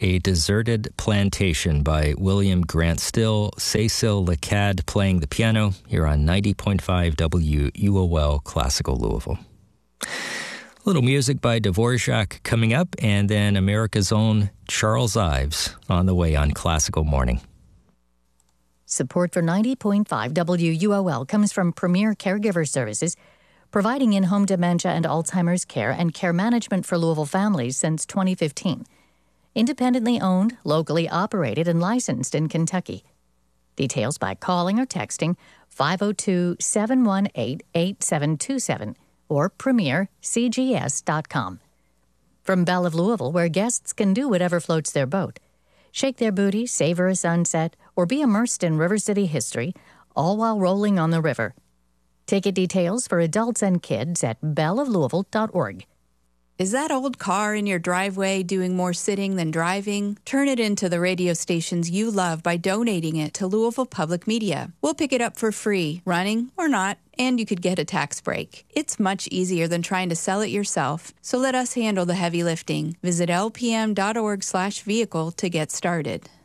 A Deserted Plantation by William Grant Still, Cecil Lacad playing the piano here on 90.5 WUOL Classical Louisville. A little music by Dvorak coming up, and then America's own Charles Ives on the way on Classical Morning. Support for 90.5 WUOL comes from Premier Caregiver Services, providing in-home dementia and Alzheimer's care and care management for Louisville families since 2015. Independently owned, locally operated, and licensed in Kentucky. Details by calling or texting 502-718-8727 or premiercgs.com. From Belle of Louisville, where guests can do whatever floats their boat. Shake their booty, savor a sunset, or be immersed in River City history, all while rolling on the river. Ticket details for adults and kids at belleoflouisville.org. Is that old car in your driveway doing more sitting than driving? Turn it into the radio stations you love by donating it to Louisville Public Media. We'll pick it up for free, running or not, and you could get a tax break. It's much easier than trying to sell it yourself, so let us handle the heavy lifting. Visit lpm.org/vehicle to get started.